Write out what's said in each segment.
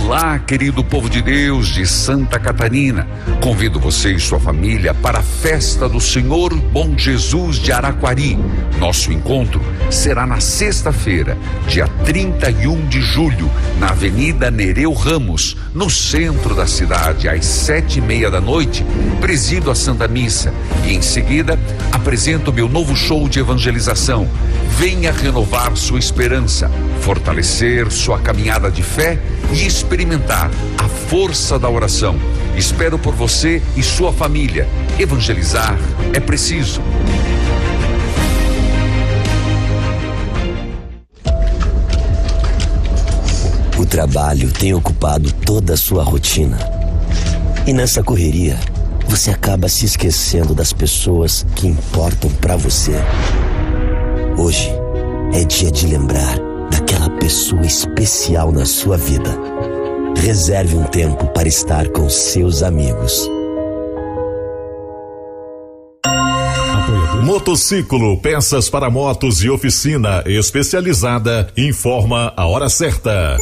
Olá, querido povo de Deus de Santa Catarina. Convido você e sua família para a festa do Senhor Bom Jesus de Araquari. Nosso encontro será na sexta-feira, dia 31 de julho, na Avenida Nereu Ramos, no centro da cidade, às 7:30 p.m. Presido a Santa Missa e em seguida apresento meu novo show de evangelização. Venha renovar sua esperança, fortalecer sua caminhada de fé e experimentar a força da oração. Espero por você e sua família. Evangelizar é preciso. O trabalho tem ocupado toda a sua rotina. E nessa correria, você acaba se esquecendo das pessoas que importam pra você. Hoje é dia de lembrar daquela pessoa especial na sua vida. Reserve um tempo para estar com seus amigos. Motociclo, peças para motos e oficina especializada informa a hora certa.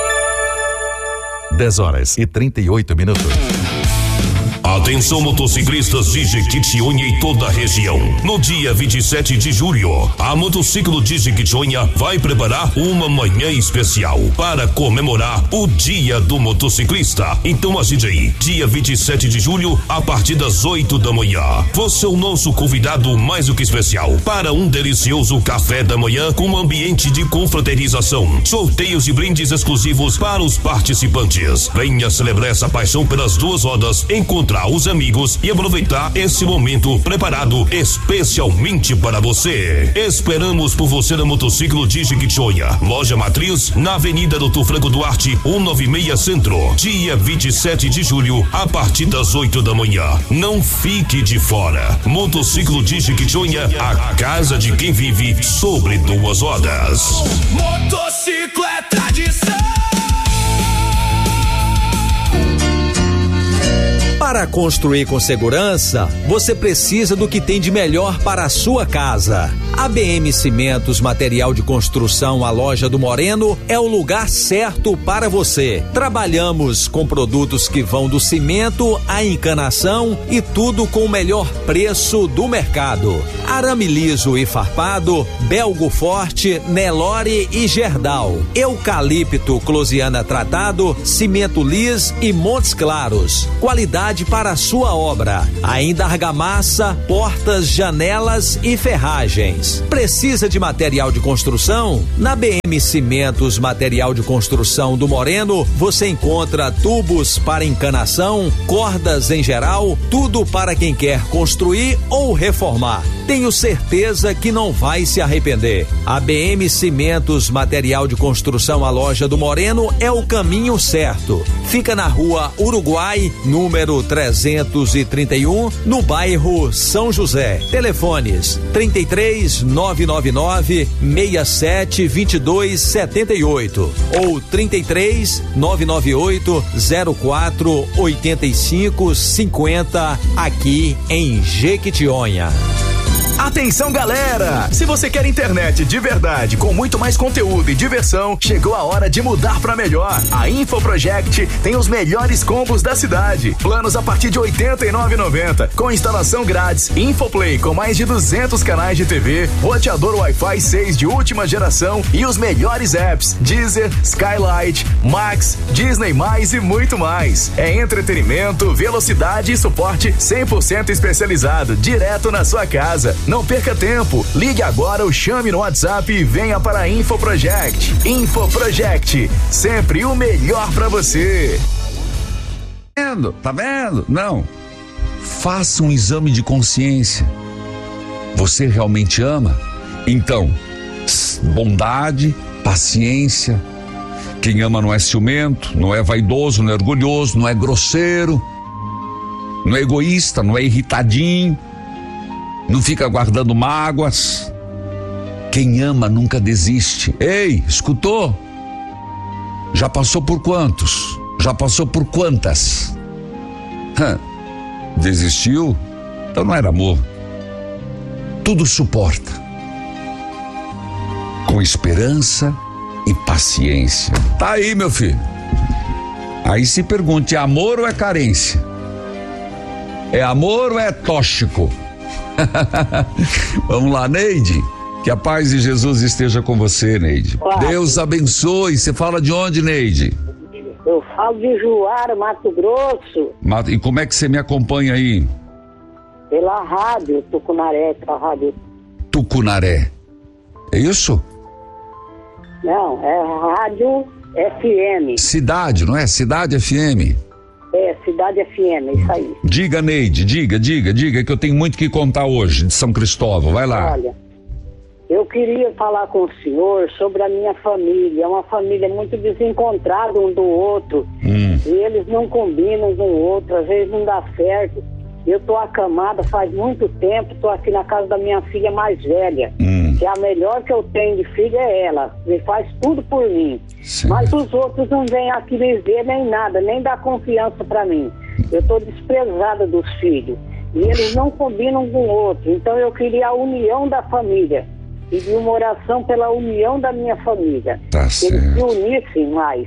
10h38. Atenção, motociclistas de Jequitinhonha e toda a região. No dia 27 de julho, a Motociclo de Jequitinhonha vai preparar uma manhã especial para comemorar o Dia do Motociclista. Então agende aí, dia 27 de julho, a partir das 8 da manhã. Você é o nosso convidado mais do que especial para um delicioso café da manhã com um ambiente de confraternização, sorteios e brindes exclusivos para os participantes. Venha celebrar essa paixão pelas duas rodas, encontrar os amigos e aproveitar esse momento preparado especialmente para você. Esperamos por você na Motociclo de Jequitinhonha, loja matriz na Avenida Doutor Franco Duarte, 196 Centro, dia 27 de julho, a partir das 8 da manhã. Não fique de fora. Motociclo de Jequitinhonha, a casa de quem vive sobre duas rodas. Motociclo é tradição. Para construir com segurança, você precisa do que tem de melhor para a sua casa. A BM Cimentos Material de Construção, a loja do Moreno, é o lugar certo para você. Trabalhamos com produtos que vão do cimento à encanação e tudo com o melhor preço do mercado. Arame liso e farpado, Belgo Forte, Nelore e Gerdau. Eucalipto Closiana tratado, cimento lis e Montes Claros. Qualidade para a sua obra. Ainda argamassa, portas, janelas e ferragens. Precisa de material de construção? Na BM Cimentos Material de Construção do Moreno, você encontra tubos para encanação, cordas em geral, tudo para quem quer construir ou reformar. Tenho certeza que não vai se arrepender. A BM Cimentos Material de Construção, a loja do Moreno, é o caminho certo. Fica na Rua Uruguai, número 331, no bairro São José. Telefones 33 999 67 22 78 ou 33 998 04 85 50 aqui em Jequitinhonha. Atenção, galera! Se você quer internet de verdade, com muito mais conteúdo e diversão, chegou a hora de mudar pra melhor. A InfoProject tem os melhores combos da cidade. Planos a partir de R$ 89,90, com instalação grátis, Infoplay com mais de 200 canais de TV, roteador Wi-Fi 6 de última geração e os melhores apps, Deezer, Skylight, Max, Disney+, e muito mais. É entretenimento, velocidade e suporte 100% especializado, direto na sua casa. Não perca tempo, ligue agora ou chame no WhatsApp e venha para a InfoProject. InfoProject, sempre o melhor para você. Tá vendo? Não. Faça um exame de consciência. Você realmente ama? Então, bondade, paciência. Quem ama não é ciumento, não é vaidoso, não é orgulhoso, não é grosseiro, não é egoísta, não é irritadinho, não fica guardando mágoas. Quem ama nunca desiste. Ei, escutou? Já passou por quantos? Já passou por quantas? Desistiu? Então não era amor. Tudo suporta, com esperança e paciência. Tá aí, meu filho. Aí se pergunte, é amor ou é carência? É amor ou é tóxico? Vamos lá, Neide. Que a paz de Jesus esteja com você, Neide. Deus abençoe. Você fala de onde, Neide? Eu falo de Juara, Mato Grosso. E como é que você me acompanha aí? Pela rádio Tucunaré, pela rádio. Tucunaré. É isso? Não, é rádio FM. Cidade, não é? Cidade FM. É, Cidade FM, isso aí. Diga, Neide, diga, que eu tenho muito que contar hoje de São Cristóvão. Vai lá. Olha, eu queria falar com o senhor sobre a minha família. É uma família muito desencontrada um do outro. E eles não combinam com o outro, às vezes não dá certo. Eu tô acamada faz muito tempo, tô aqui na casa da minha filha mais velha. Que a melhor que eu tenho de filha é ela. Me faz tudo por mim. Sim. Mas os outros não vêm aqui me ver nem nada, nem dá confiança pra mim. Eu tô desprezada dos filhos. E eles não combinam com o outro. Então eu queria a união da família. Pedi uma oração pela união da minha família. Tá que certo. eles se unissem mais.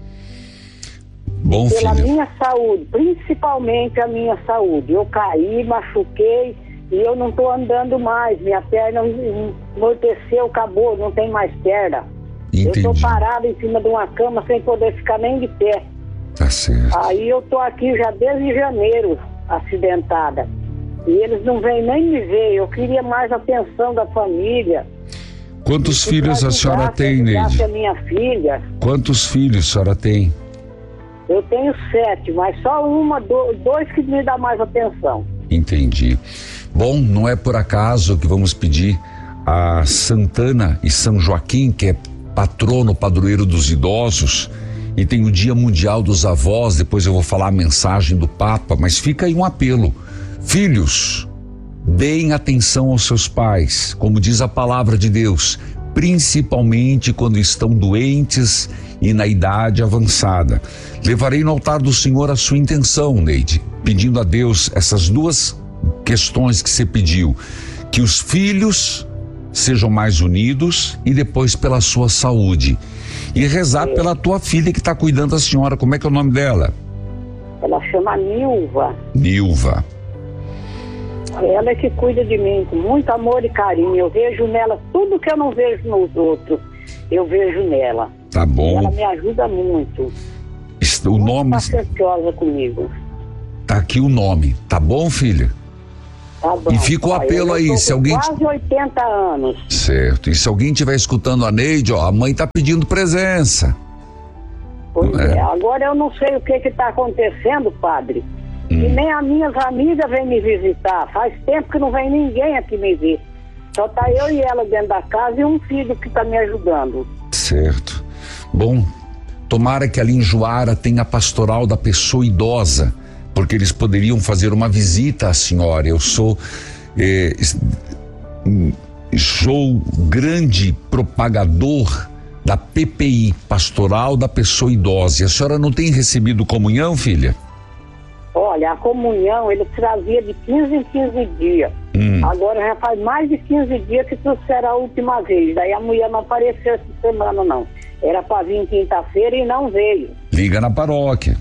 Bom, Pela filho. minha saúde, principalmente a minha saúde. Eu caí, machuquei e eu não estou andando mais. Minha perna amorteceu, acabou, não tem mais perna. Entendi. Eu estou parada em cima de uma cama sem poder ficar nem de pé. Tá certo. Aí eu estou aqui já desde janeiro, acidentada. E eles não vêm nem me ver. Eu queria mais atenção da família. Quantos filhos a senhora tem, Neide? A minha filha. Quantos filhos a senhora tem? Eu tenho 7, mas só dois que me dá mais atenção. Entendi. Bom, não é por acaso que vamos pedir a Santana e São Joaquim, que é patrono, padroeiro dos idosos, e tem o Dia Mundial dos Avós. Depois eu vou falar a mensagem do Papa, mas fica aí um apelo. Filhos, deem atenção aos seus pais, como diz a palavra de Deus, principalmente quando estão doentes e na idade avançada. Levarei no altar do Senhor a sua intenção, Neide, pedindo a Deus essas duas questões que você pediu, que os filhos sejam mais unidos e depois pela sua saúde. E rezar pela tua filha que está cuidando da senhora. Como é que é o nome dela? Ela chama Nilva. Nilva. Ela é que cuida de mim com muito amor e carinho. Eu vejo nela tudo que eu não vejo nos outros. Eu vejo nela. Tá bom. Ela me ajuda muito. O nome pacienciosa comigo. tá aqui, o nome. Tá bom, filha? Tá bom. E fica o apelo aí, se alguém... Quase 80 anos. Certo. E se alguém estiver escutando a Neide, ó, a mãe tá pedindo presença. Pois é. Agora eu não sei o que tá acontecendo, padre. E nem as minhas amigas vêm me visitar. Faz tempo que não vem ninguém aqui me ver. Só tá eu e ela dentro da casa e um filho que tá me ajudando. Certo. Bom, tomara que ali em Juara tenha a pastoral da pessoa idosa, porque eles poderiam fazer uma visita à senhora. Eu sou grande propagador da PPI, Pastoral da Pessoa Idosa. E a senhora não tem recebido comunhão, filha? Olha, a comunhão ele trazia de 15 em 15 dias. Agora já faz mais de 15 dias que trouxeram a última vez. Daí a mulher não apareceu essa semana, não. Era para vir quinta-feira e não veio. Liga na paróquia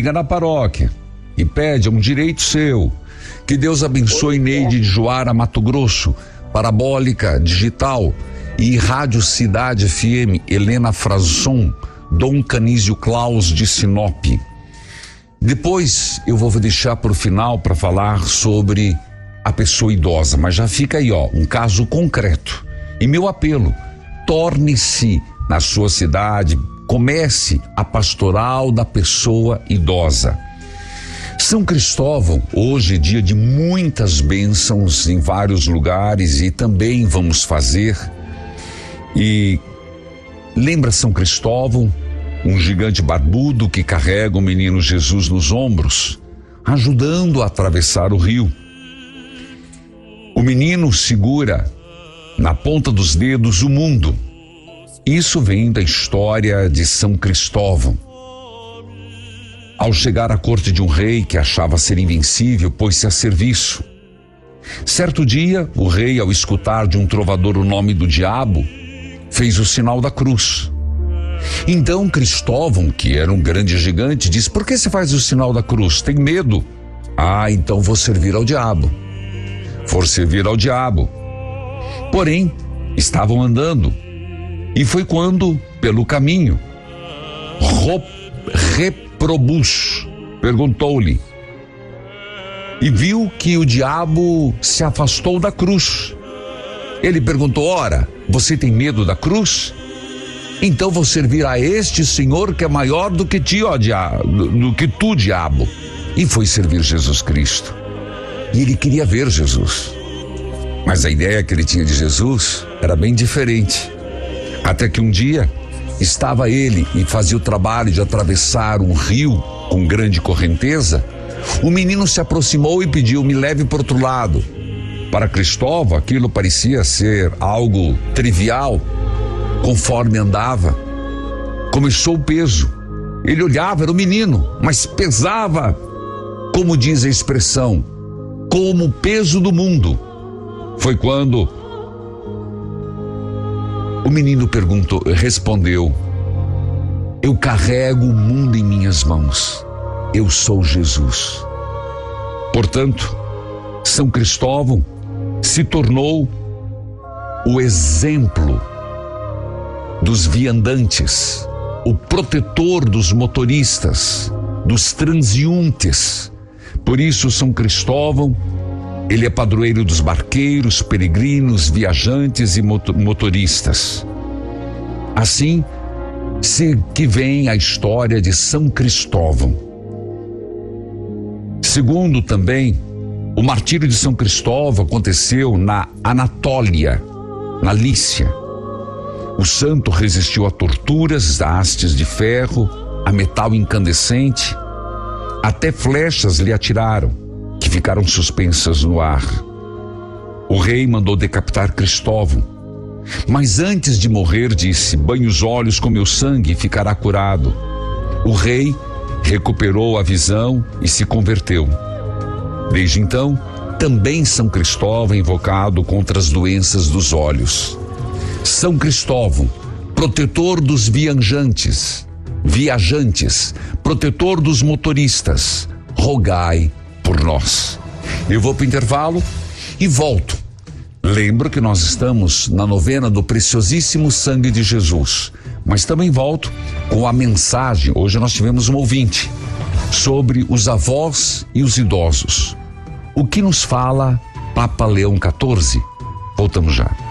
e pede, é um direito seu. Que Deus abençoe Neide de Juara, Mato Grosso, Parabólica Digital e Rádio Cidade FM, Helena Frazon, Dom Canísio Claus de Sinop. Depois eu vou deixar para o final para falar sobre a pessoa idosa, mas já fica aí, ó, um caso concreto. E meu apelo, torne-se na sua cidade, comece a pastoral da pessoa idosa. São Cristóvão, hoje é dia de muitas bênçãos em vários lugares e também vamos fazer. E lembra São Cristóvão, um gigante barbudo que carrega o menino Jesus nos ombros, ajudando a atravessar o rio. O menino segura na ponta dos dedos o mundo. Isso vem da história de São Cristóvão. Ao chegar à corte de um rei que achava ser invencível, pôs-se a serviço. Certo dia, o rei, ao escutar de um trovador o nome do diabo, fez o sinal da cruz. Então Cristóvão, que era um grande gigante, disse: por que você faz o sinal da cruz? Tem medo? Ah, então vou servir ao diabo. For servir ao diabo. Porém, estavam andando, e foi quando, pelo caminho, Reprobus perguntou-lhe, e viu que o diabo se afastou da cruz. Ele perguntou: ora, você tem medo da cruz? Então vou servir a este Senhor que é maior do que ti, ó diabo, do que tu, diabo. E foi servir Jesus Cristo. E ele queria ver Jesus. Mas a ideia que ele tinha de Jesus era bem diferente. Até que um dia estava ele e fazia o trabalho de atravessar um rio com grande correnteza. O menino se aproximou e pediu: me leve para outro lado. Para Cristóvão, aquilo parecia ser algo trivial. Conforme andava, começou o peso. Ele olhava, era o menino, mas pesava, como diz a expressão, como o peso do mundo. Foi quando o menino respondeu: eu carrego o mundo em minhas mãos. Eu sou Jesus. Portanto, São Cristóvão se tornou o exemplo dos viandantes, o protetor dos motoristas, dos transeuntes. Por isso, São Cristóvão, ele é padroeiro dos barqueiros, peregrinos, viajantes e motoristas. Assim que vem a história de São Cristóvão. Segundo também, o martírio de São Cristóvão aconteceu na Anatólia, na Lícia. O santo resistiu a torturas, a hastes de ferro, a metal incandescente. Até flechas lhe atiraram, que ficaram suspensas no ar. O rei mandou decapitar Cristóvão, mas antes de morrer disse: banhe os olhos com meu sangue e ficará curado. O rei recuperou a visão e se converteu. Desde então, também São Cristóvão é invocado contra as doenças dos olhos. São Cristóvão, protetor dos viajantes, protetor dos motoristas, rogai por nós. Eu vou para o intervalo e volto. Lembro que nós estamos na novena do preciosíssimo sangue de Jesus, mas também volto com a mensagem. Hoje nós tivemos um ouvinte sobre os avós e os idosos. O que nos fala Papa Leão XIV? Voltamos já.